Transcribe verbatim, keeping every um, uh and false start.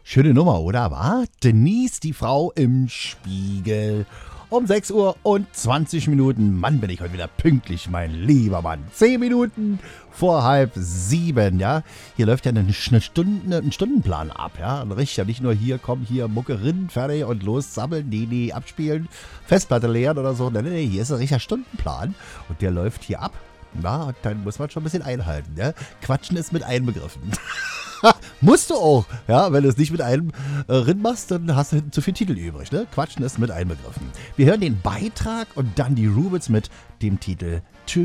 Schöne Nummer, oder? War Denise, die Frau im Spiegel. Um sechs Uhr und zwanzig Minuten. Mann, bin ich heute wieder pünktlich, mein lieber Mann. zehn Minuten vor halb sieben, ja. Hier läuft ja eine, eine Stunde, ein Stundenplan ab, ja. Und richtig, ja, nicht nur hier, komm, hier, Mucke rin, fertig und los, sammeln, nee, nee, abspielen, Festplatte leeren oder so. Nee, nee, nee, hier ist ein richtiger Stundenplan und der läuft hier ab. Na, und dann muss man schon ein bisschen einhalten, ja. Quatschen ist mit einbegriffen. Musst du auch, ja, wenn du es nicht mit einem äh, Rind machst, dann hast du zu viel Titel übrig, ne? Quatschen ist mit einbegriffen. Wir hören den Beitrag und dann die Rubits mit dem Titel Tschüss.